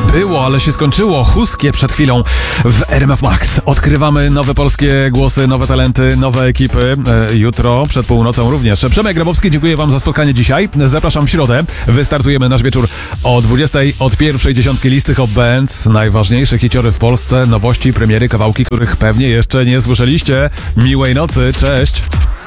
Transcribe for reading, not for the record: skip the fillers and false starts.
Było, ale się skończyło. Huskie przed chwilą w RMF Max. Odkrywamy nowe polskie głosy, nowe talenty, nowe ekipy. Jutro przed północą również. Przemek Grabowski, dziękuję wam za spotkanie dzisiaj. Zapraszam w środę. Wystartujemy nasz wieczór o 20 od pierwszej dziesiątki listy Hot Bands. Najważniejsze hiciory w Polsce, nowości, premiery, kawałki, których pewnie jeszcze nie słyszeliście. Miłej nocy, cześć!